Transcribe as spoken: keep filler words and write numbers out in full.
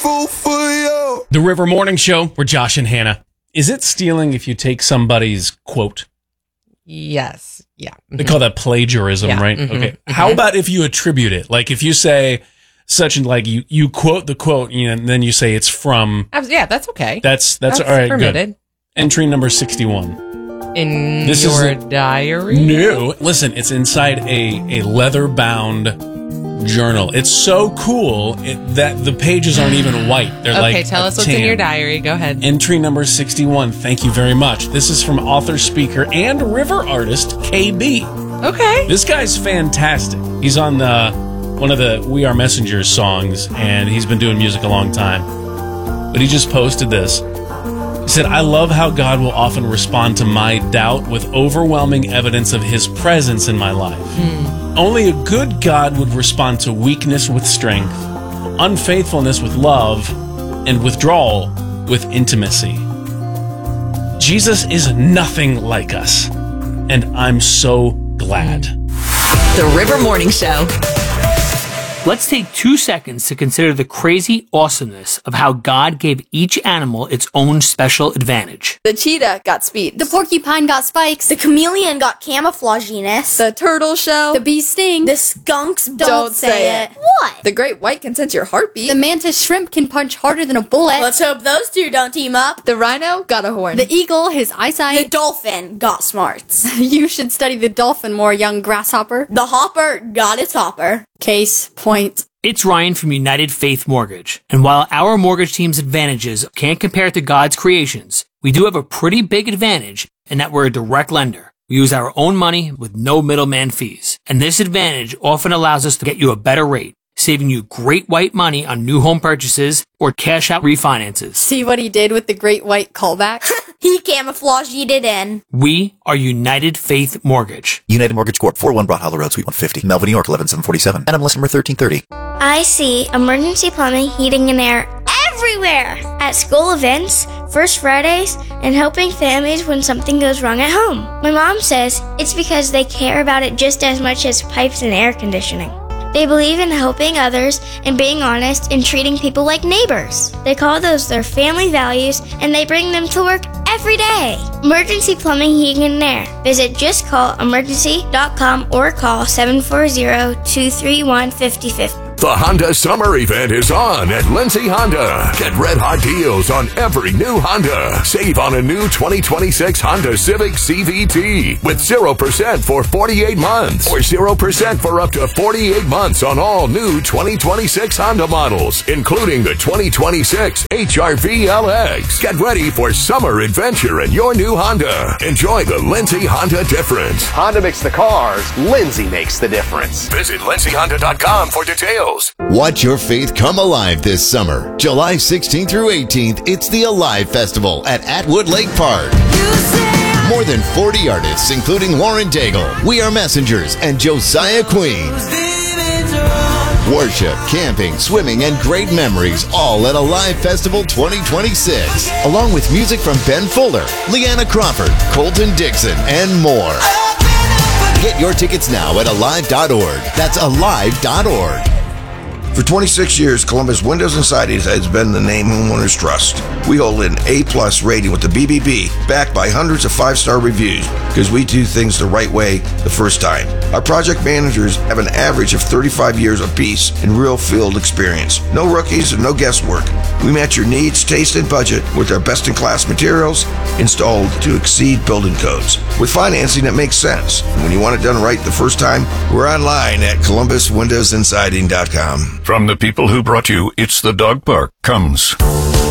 grateful for you. The River Morning Show, we're Josh and Hannah. Is it stealing if you take somebody's quote? Yes. Yeah. Mm-hmm. They call that plagiarism, yeah. right? Mm-hmm. Okay. Mm-hmm. How about if you attribute it? Like if you say such and like you, you quote the quote, you know, and then you say it's from. Yeah, that's okay. That's that's, that's all right. Permitted. Good. Entry number sixty-one. In this your is a, diary? No. Listen, it's inside a, a leather-bound journal. It's so cool it, that the pages aren't even white. They're okay, like Okay, tell us what's tan. in your diary. Go ahead. Entry number sixty-one. Thank you very much. This is from author, speaker, and river artist K B. Okay. This guy's fantastic. He's on the, one of the We Are Messengers songs, and he's been doing music a long time. But he just posted this. He said, I love how God will often respond to my doubt with overwhelming evidence of his presence in my life. Hmm. Only a good God would respond to weakness with strength, unfaithfulness with love, and withdrawal with intimacy. Jesus is nothing like us, and I'm so glad. The River Morning Show. Let's take two seconds to consider the crazy awesomeness of how God gave each animal its own special advantage. The cheetah got speed. The porcupine got spikes. The chameleon got camouflaginess. The turtle shell. The bee sting. The skunks don't, don't say, say it. it. What? The great white can sense your heartbeat. The mantis shrimp can punch harder than a bullet. Let's hope those two don't team up. The rhino got a horn. The eagle, his eyesight. The dolphin got smarts. You should study the dolphin more, young grasshopper. The hopper got its hopper. Case point. It's Ryan from United Faith Mortgage. And while our mortgage team's advantages can't compare to God's creations, we do have a pretty big advantage in that we're a direct lender. We use our own money with no middleman fees. And this advantage often allows us to get you a better rate, saving you great white money on new home purchases or cash out refinances. See what he did with the great white callback? He camouflaged it in. We are United Faith Mortgage. United Mortgage Corp, four oh one Broad Hollow Road, Suite one fifty, Melville, New York, eleven seven forty-seven. N M L S number thirteen thirty. I see emergency plumbing, heating, and air everywhere. At school events, First Fridays, and helping families when something goes wrong at home. My mom says it's because they care about it just as much as pipes and air conditioning. They believe in helping others and being honest and treating people like neighbors. They call those their family values, and they bring them to work every day. Emergency Plumbing, Heating, and Air. Visit just call emergency dot com or call seven four zero, two three one, five oh five oh. The Honda Summer Event is on at Lindsay Honda. Get red hot deals on every new Honda. Save on a new twenty twenty-six Honda Civic C V T with zero percent for forty-eight months or zero percent for up to forty-eight months on all new twenty twenty-six Honda models, including the twenty twenty-six H R V L X. Get ready for summer adventure in your new Honda. Enjoy the Lindsay Honda difference. Honda makes the cars, Lindsay makes the difference. Visit lindsay honda dot com for details. Watch your faith come alive this summer. July sixteenth through eighteenth, it's the Alive Festival at Atwood Lake Park. More than forty artists, including Lauren Daigle, We Are Messengers, and Josiah Queen. Worship, camping, swimming, and great memories, all at Alive Festival twenty twenty-six. Along with music from Ben Fuller, Leanna Crawford, Colton Dixon, and more. Get your tickets now at alive dot org. That's alive dot org. For twenty-six years, Columbus Windows and Sidings has been the name homeowners trust. We hold an A-plus rating with the B B B, backed by hundreds of five-star reviews, because we do things the right way the first time. Our project managers have an average of thirty-five years apiece in real field experience. No rookies and no guesswork. We match your needs, taste, and budget with our best-in-class materials installed to exceed building codes. With financing that makes sense. And when you want it done right the first time, we're online at columbus windows and siding dot com. From the people who brought you It's the Dog Park comes